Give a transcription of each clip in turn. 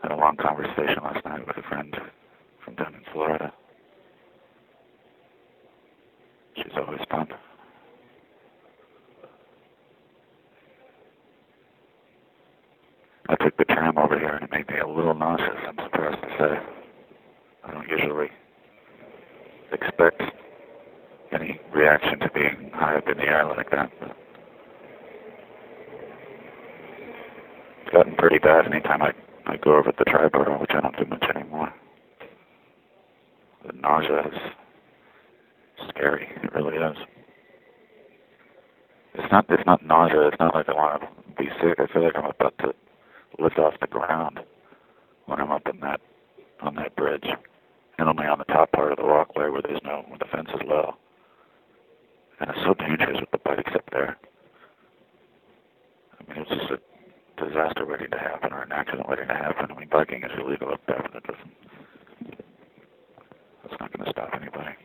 Had a long conversation last night with a friend from down in Florida. She's always fun. I took the tram over here and it made me a little nauseous, I'm surprised to say. I don't usually expect any reaction to being high up in the air like that. But it's gotten pretty bad anytime I go over at the Tri-Borough, which I don't do much anymore. The nausea is scary. It really is. It's not nausea. It's not like I want to be sick. I feel like I'm about to lift off the ground when I'm up on that bridge, and only on the top part of the walkway where the fence is low. And it's so dangerous with the bikes up there. I mean, it's just a disaster waiting to happen or an accident waiting to happen. I mean, biking is illegal up there, but that's not going to stop anybody.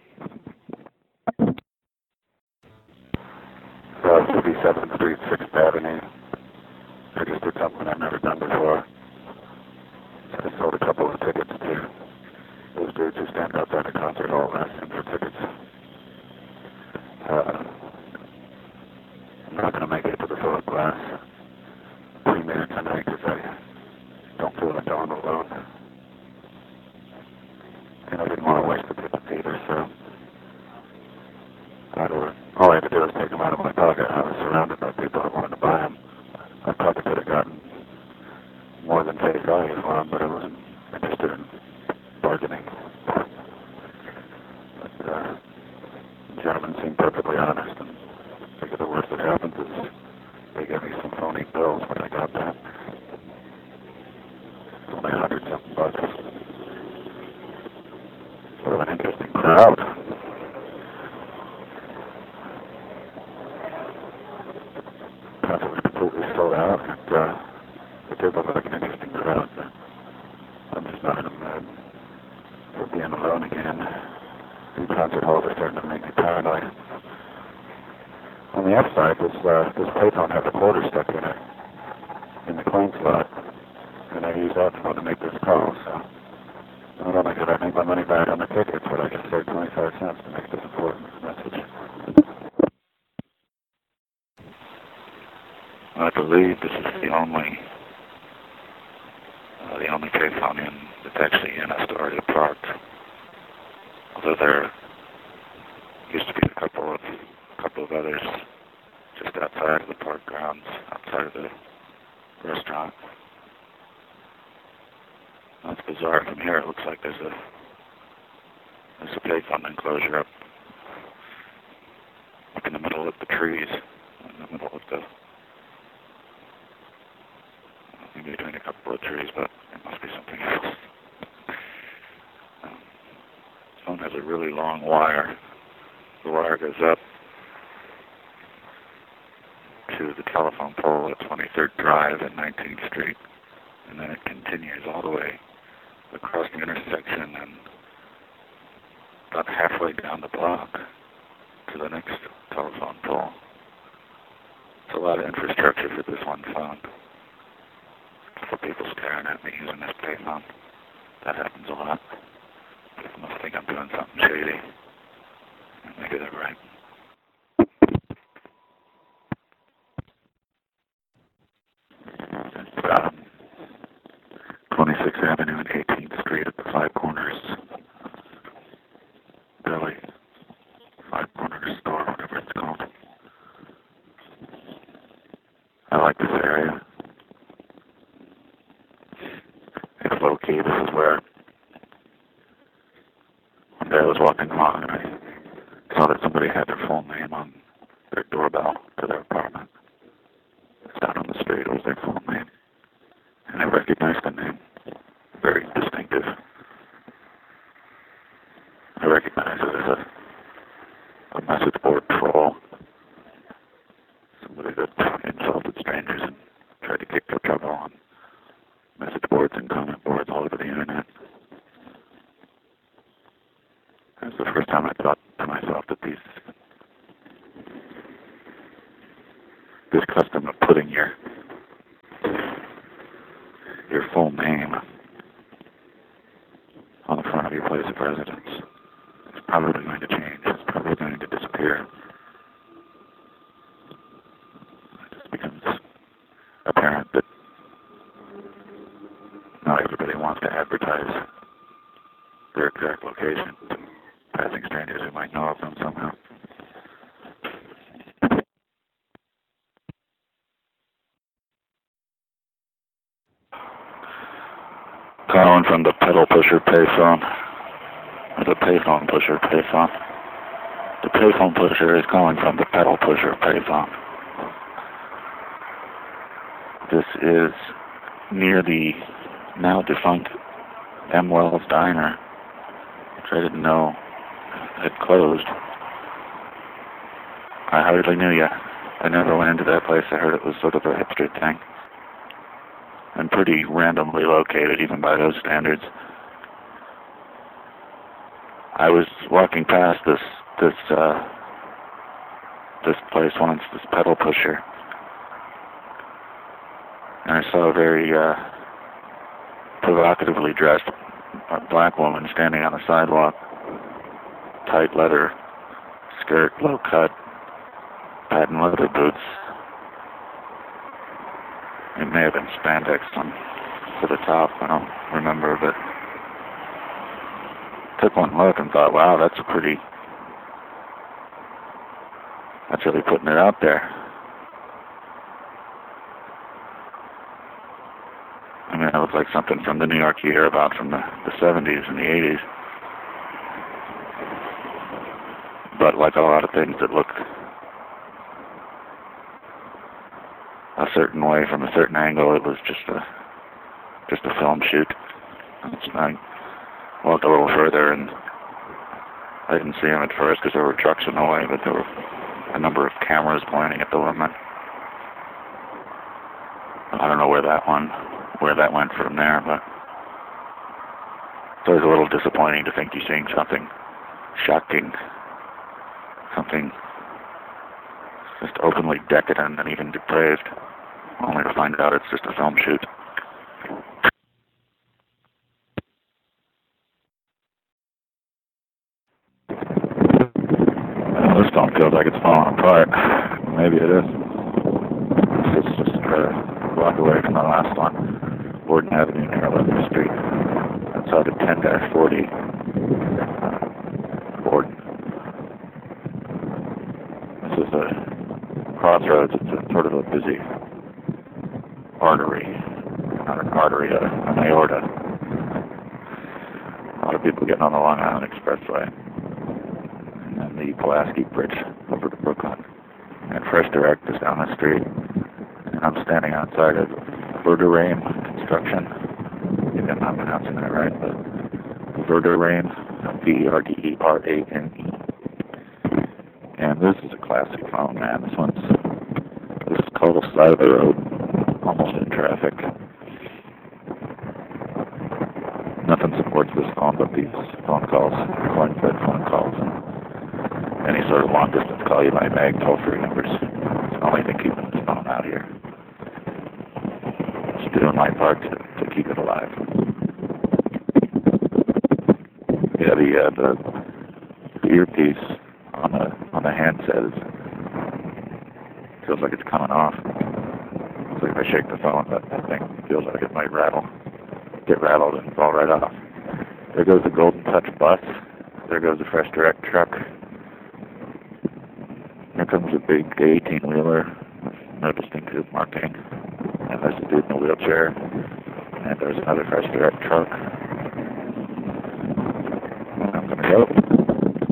57th Street, 6th Avenue. I just did something I've never done before. I sold a couple of tickets to those dudes who stand outside the concert hall asking for tickets. I'm not going to make it to the Philip Glass premiere tonight because I don't feel like going alone. And I didn't want to waste the tickets either, so all I had to do was take them out of my pocket. I was surrounded by people that wanted to buy them. I probably could have gotten more than face value for them, but I wasn't interested in bargaining. But the gentleman seemed perfectly honest, and I think the worst that happens is they gave me some phony bills when I got that. It's only $100-something bucks. Sort of an interesting crowd. Concert was completely sold out, and it did look like an interesting crowd, but I'm just not in the mood for being alone again. These concert halls are starting to make me paranoid. On the upside, this payphone has a quarter stuck in it, in the coin slot, and I use that to make this call, so not only did I make my money back on the tickets, but I just saved 25 cents to make this important message. I believe this is the only payphone that's actually in Astoria Park. Although there used to be a couple of others just outside of the park grounds, outside of the restaurant. That's bizarre. From here, it looks like there's a payphone enclosure up in the middle of the trees, in the middle of maybe between a couple of trees, but it must be something else. The phone has a really long wire. The wire goes up to the telephone pole at 23rd Drive and 19th Street, and then it continues all the way across the intersection and about halfway down the block to the next telephone pole. It's a lot of infrastructure for this one phone. A couple people staring at me using this payphone. That happens a lot. People must think I'm doing something shady. Maybe they're right. 26th Avenue and 18th Street at the Five Corners Deli, Five Corners store, whatever it's called. I like this area. It's low key. This is where one day I was walking along and I saw that somebody had their full name on their doorbell to their apartment. It's down on the street. It was their full name. And I recognized the name. Very distinctive. I recognize it as a message board troll. Somebody that insulted strangers and tried to kick their trouble on message boards and comment boards all over the internet. It was the first time I thought to myself that this custom of putting your full name of your place of residence is probably going to change. It's probably going to disappear. It just becomes apparent that not everybody wants to advertise their exact location to passing strangers who might know of them somehow. Calling from the pedal pusher payphone. Or the payphone pusher payphone. The payphone pusher is calling from the pedal pusher payphone. This is near the now defunct M. Wells Diner, which I didn't know had closed. I hardly knew you. I never went into that place. I heard it was sort of a hipster thing. And pretty randomly located, even by those standards. I was walking past this place once, this pedal pusher, and I saw a very provocatively dressed black woman standing on the sidewalk, tight leather skirt, low cut, patent leather boots. It may have been spandex to the top, I don't remember, but took one look and thought, wow, that's really putting it out there. I mean, it looked like something from the New York you hear about from the 70s and the 80s. But like a lot of things that look a certain way from a certain angle, it was just a film shoot. I walked a little further and I didn't see him at first because there were trucks in the way, but there were a number of cameras pointing at the woman. I don't know where that went from there, but it's always a little disappointing to think you're seeing something shocking, something just openly decadent and even depraved, only to find out it's just a film shoot. This phone feels like it's falling apart. Maybe it is. It's just a block away from the last one. Borden Avenue near 11th Street. Outside of 10-40. Borden. This is a crossroads. It's a sort of a busy artery. Not an artery, an aorta. A lot of people getting on the Long Island Expressway. And the Pulaski Bridge over to Brooklyn. And Fresh Direct is down the street. And I'm standing outside of Verdurame Construction. Maybe I'm not pronouncing that right, but Verdurame, Verderane. And this is a classic phone, man. This is total side of the road, almost in traffic. Nothing supports this phone but these phone calls, coin-fed phone calls, and any sort of long-distance call you might make, toll-free numbers. It's the only thing keeping this phone out here. Just doing my part to keep it alive. Yeah, the earpiece on the handset feels like it's coming off. So if I shake the phone, that thing feels like it might get rattled and fall right off. There goes the Golden Touch bus. There goes the Fresh Direct truck. Here comes a big 18-wheeler with no distinctive marking. And there's a dude in a wheelchair. And there's another Fresh Direct truck. And I'm going to go.